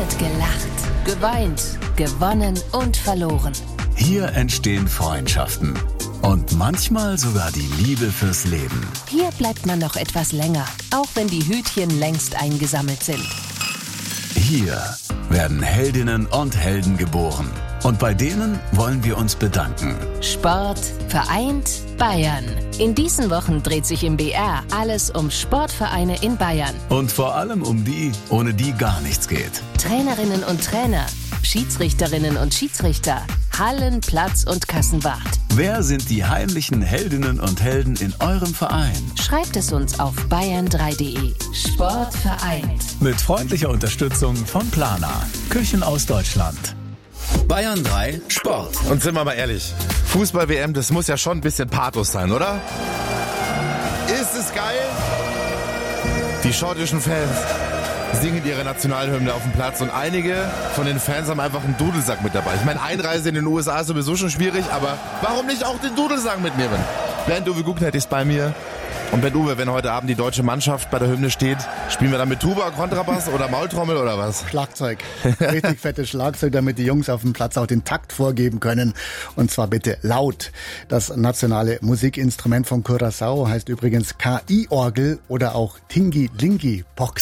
wird gelacht, geweint, gewonnen und verloren. Hier entstehen Freundschaften und manchmal sogar die Liebe fürs Leben. Hier bleibt man noch etwas länger, auch wenn die Hütchen längst eingesammelt sind. Hier werden Heldinnen und Helden geboren. Und bei denen wollen wir uns bedanken. Sport vereint Bayern. In diesen Wochen dreht sich im BR alles um Sportvereine in Bayern. Und vor allem um die, ohne die gar nichts geht. Trainerinnen und Trainer, Schiedsrichterinnen und Schiedsrichter, Hallen-, Platz- und Kassenwart. Wer sind die heimlichen Heldinnen und Helden in eurem Verein? Schreibt es uns auf bayern3.de. Sport vereint. Mit freundlicher Unterstützung von Plana. Küchen aus Deutschland. Bayern 3 Sport. Und sind wir mal ehrlich, Fußball-WM, das muss ja schon ein bisschen Pathos sein, oder? Ist es geil? Die schottischen Fans singen ihre Nationalhymne auf dem Platz und einige von den Fans haben einfach einen Dudelsack mit dabei. Ich meine, Einreise in den USA ist sowieso schon schwierig, aber warum nicht auch den Dudelsack mitnehmen? Bernd Uwe Guckner ist bei mir. Und Bernd Uwe, wenn heute Abend die deutsche Mannschaft bei der Hymne steht, spielen wir dann mit Tuba, Kontrabass oder Maultrommel oder was? Schlagzeug. Richtig fettes Schlagzeug, damit die Jungs auf dem Platz auch den Takt vorgeben können. Und zwar bitte laut. Das nationale Musikinstrument von Curaçao heißt übrigens KI-Orgel oder auch Tingi-Lingi-Box.